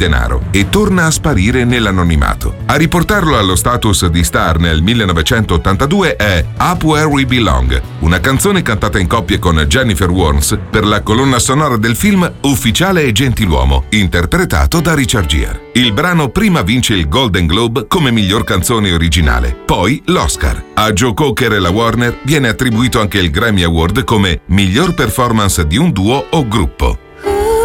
denaro e torna a sparire nell'anonimato. A riportarlo allo status di star nel 1982 è Up Where We Belong, una canzone cantata in coppia con Jennifer Warnes per la colonna sonora del film Ufficiale e Gentiluomo, interpretato da Richard Gere. Il brano prima vince il Golden Globe come miglior canzone originale, poi l'Oscar. A Joe Cocker e la Warner viene attribuito anche il Grammy Award come miglior performance di un duo o gruppo.